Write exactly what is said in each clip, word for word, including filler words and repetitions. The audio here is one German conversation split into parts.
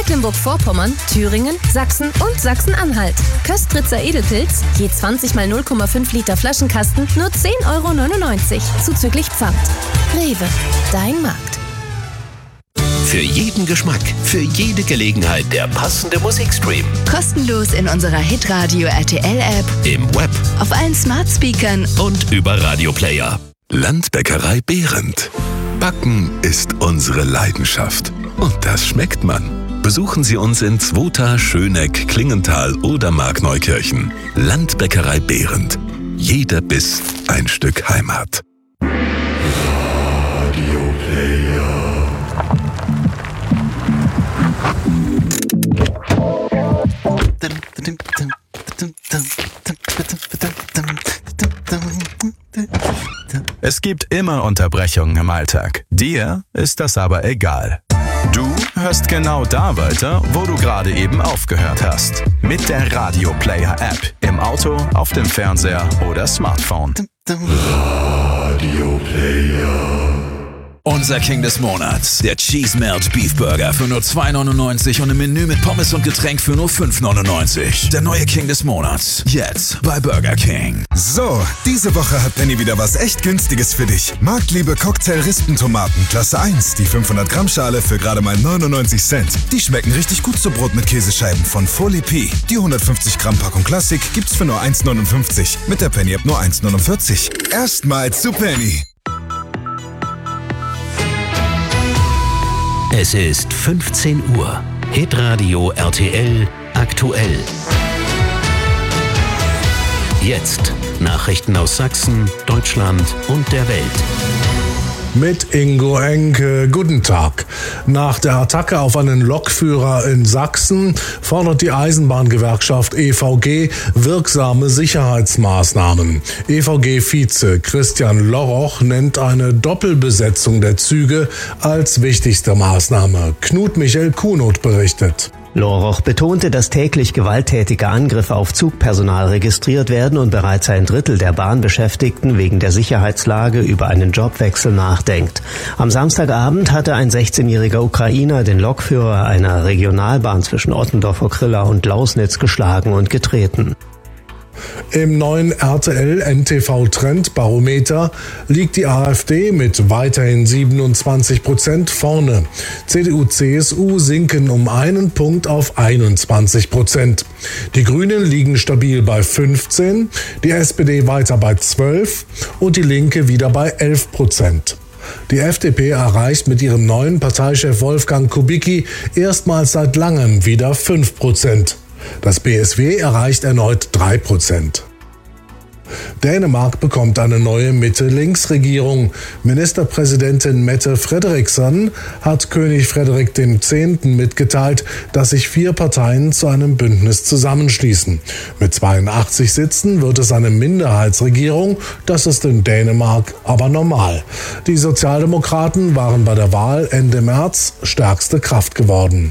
Mecklenburg-Vorpommern, Thüringen, Sachsen und Sachsen-Anhalt. Köstritzer Edelpilz, je zwanzig mal null Komma fünf Liter Flaschenkasten, nur zehn Euro neunundneunzig, zuzüglich Pfand. Rewe, dein Markt. Für jeden Geschmack, für jede Gelegenheit der passende Musikstream. Kostenlos in unserer Hitradio R T L-App, Im Web auf allen Smart-Speakern und über Radioplayer. Landbäckerei Behrendt. Backen ist unsere Leidenschaft. Und das schmeckt man. Besuchen Sie uns in Zwota, Schöneck, Klingenthal oder Markneukirchen. Landbäckerei Behrendt. Jeder Biss ein Stück Heimat. Radioplayer. Es gibt immer Unterbrechungen im Alltag. Dir ist das aber egal. Du hörst genau da weiter, wo du gerade eben aufgehört hast. Mit der Radioplayer-App. Im Auto, auf dem Fernseher oder Smartphone. Radioplayer. Unser King des Monats, der Cheese Melt Beef Burger für nur zwei neunundneunzig und im Menü mit Pommes und Getränk für nur fünf neunundneunzig. Der neue King des Monats, jetzt bei Burger King. So, diese Woche hat Penny wieder was echt Günstiges für dich. Marktliebe Cocktail-Rispentomaten, Klasse eins, die fünfhundert Gramm Schale für gerade mal neunundneunzig Cent. Die schmecken richtig gut zu Brot mit Käsescheiben von Folie P. Die hundertfünfzig Gramm Packung Klassik gibt's für nur eins neunundfünfzig. Mit der Penny App nur eins neunundvierzig. Erstmals zu Penny. Es ist fünfzehn Uhr. Hitradio R T L aktuell. Jetzt Nachrichten aus Sachsen, Deutschland und der Welt. Mit Ingo Enke. Guten Tag. Nach der Attacke auf einen Lokführer in Sachsen fordert die Eisenbahngewerkschaft E V G wirksame Sicherheitsmaßnahmen. E V G-Vize Christian Loroch nennt eine Doppelbesetzung der Züge als wichtigste Maßnahme. Knut Michael Kuhnot berichtet. Loroch betonte, dass täglich gewalttätige Angriffe auf Zugpersonal registriert werden und bereits ein Drittel der Bahnbeschäftigten wegen der Sicherheitslage über einen Jobwechsel nachdenkt. Am Samstagabend hatte ein sechzehnjähriger Ukrainer den Lokführer einer Regionalbahn zwischen Ottendorf-Okrilla und Lausnitz geschlagen und getreten. Im neuen R T L-N T V-Trendbarometer liegt die AfD mit weiterhin siebenundzwanzig Prozent vorne. C D U C S U sinken um einen Punkt auf einundzwanzig Prozent. Die Grünen liegen stabil bei fünfzehn, die S P D weiter bei zwölf und die Linke wieder bei elf Prozent. Die F D P erreicht mit ihrem neuen Parteichef Wolfgang Kubicki erstmals seit langem wieder fünf Prozent. Das B S W erreicht erneut drei Prozent. Dänemark bekommt eine neue Mitte-Links-Regierung. Ministerpräsidentin Mette Frederiksen hat König Frederik der Zehnte mitgeteilt, dass sich vier Parteien zu einem Bündnis zusammenschließen. Mit zweiundachtzig Sitzen wird es eine Minderheitsregierung. Das ist in Dänemark aber normal. Die Sozialdemokraten waren bei der Wahl Ende März stärkste Kraft geworden.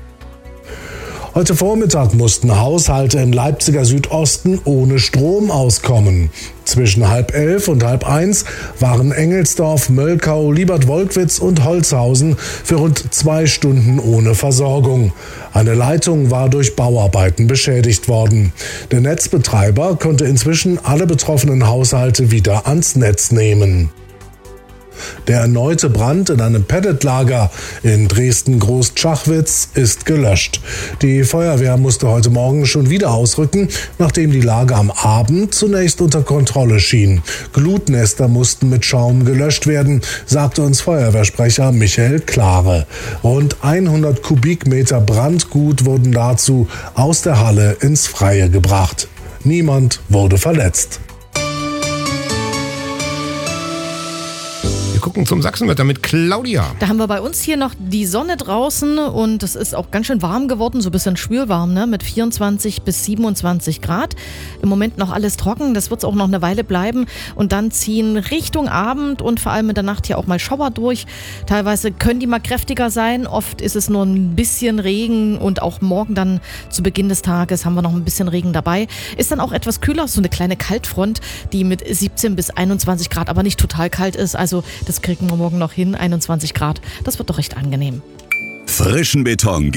Heute Vormittag mussten Haushalte im Leipziger Südosten ohne Strom auskommen. Zwischen halb elf und halb eins waren Engelsdorf, Möllkau, Liebert-Wolkwitz und Holzhausen für rund zwei Stunden ohne Versorgung. Eine Leitung war durch Bauarbeiten beschädigt worden. Der Netzbetreiber konnte inzwischen alle betroffenen Haushalte wieder ans Netz nehmen. Der erneute Brand in einem Pelletlager in Dresden-Groß-Tschachwitz ist gelöscht. Die Feuerwehr musste heute Morgen schon wieder ausrücken, nachdem die Lage am Abend zunächst unter Kontrolle schien. Glutnester mussten mit Schaum gelöscht werden, sagte uns Feuerwehrsprecher Michael Klare. Rund hundert Kubikmeter Brandgut wurden dazu aus der Halle ins Freie gebracht. Niemand wurde verletzt. Wir gucken zum Sachsenwetter mit Claudia. Da haben wir bei uns hier noch die Sonne draußen und es ist auch ganz schön warm geworden, so ein bisschen schwülwarm, ne? Mit vierundzwanzig bis siebenundzwanzig Grad. Im Moment noch alles trocken, das wird es auch noch eine Weile bleiben und dann ziehen Richtung Abend und vor allem in der Nacht hier auch mal Schauer durch. Teilweise können die mal kräftiger sein, oft ist es nur ein bisschen Regen und auch morgen dann zu Beginn des Tages haben wir noch ein bisschen Regen dabei. Ist dann auch etwas kühler, so eine kleine Kaltfront, die mit siebzehn bis einundzwanzig Grad aber nicht total kalt ist, also das kriegen wir morgen noch hin, einundzwanzig Grad. Das wird doch recht angenehm. Frischen Beton